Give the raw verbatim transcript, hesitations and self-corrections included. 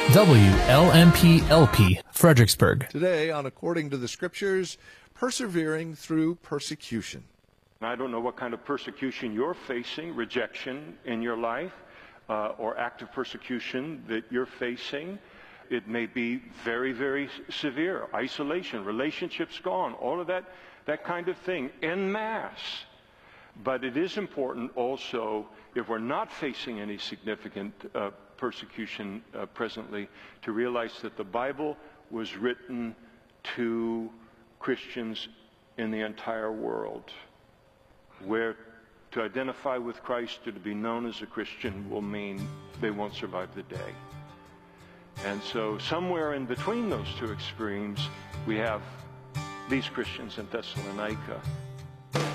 W L M P L P, Fredericksburg. Today on According to the Scriptures, persevering through persecution. I don't know what kind of persecution you're facing, rejection in your life, uh, or active persecution that you're facing. It may be very, very severe. Isolation, relationships gone, all of that, that kind of thing, en masse. But it is important also, if we're not facing any significant uh, persecution uh, presently, to realize that the Bible was written to Christians in the entire world, where to identify with Christ or to be known as a Christian will mean they won't survive the day. And so somewhere in between those two extremes, we have these Christians in Thessalonica